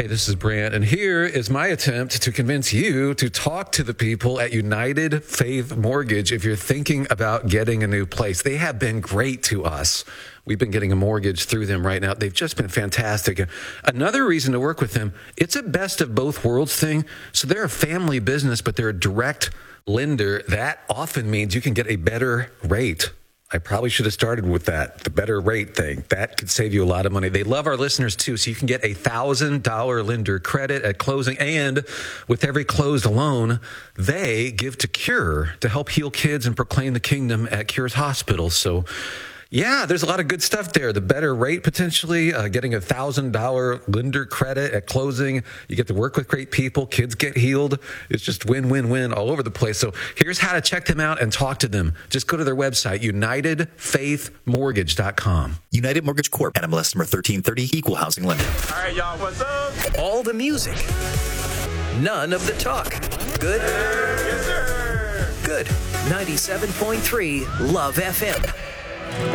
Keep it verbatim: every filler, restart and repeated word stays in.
Hey, this is Brant, and here is my attempt to convince you to talk to the people at United Faith Mortgage if you're thinking about getting a new place. They have been great to us. We've been getting a mortgage through them right now. They've just been fantastic. Another reason to work with them, it's a best of both worlds thing. So they're a family business, but they're a direct lender. That often means you can get a better rate. I probably should have started with that, the better rate thing. That could save you a lot of money. They love our listeners, too, so you can get a one thousand dollars lender credit at closing. And with every closed loan, they give to Cure to help heal kids and proclaim the kingdom at Cure's hospital. So, yeah, there's a lot of good stuff there. The better rate, potentially, uh, getting a one thousand dollars lender credit at closing. You get to work with great people. Kids get healed. It's just win, win, win all over the place. So here's how to check them out and talk to them. Just go to their website, united faith mortgage dot com. United Mortgage Corp. N M L S number thirteen thirty, Equal Housing Lender. All right, y'all, what's up? All the music. None of the talk. Good? Yes, sir. Good. ninety-seven point three Love F M.